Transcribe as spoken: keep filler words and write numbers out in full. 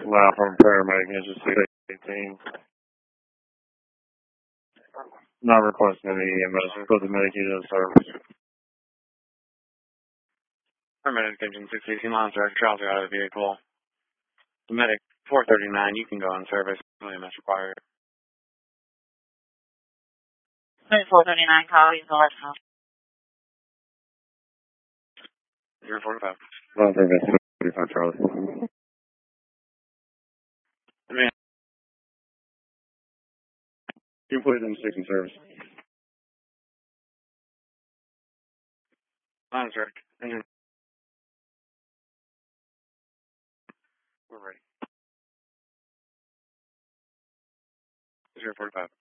Now from paramedic engine six eighteen. Not requesting any E M S. Put the medic unit in service. Paramedic engine six eighteen, line direct, Charles out of the vehicle. The medic four thirty-nine, you can go in service. No E M S required. four thirty-nine, call you, go ahead. zero forty-five. Line service forty-five, Charlie. I mean, you can put it in six in service. line direct, engine. We're ready. zero forty-five.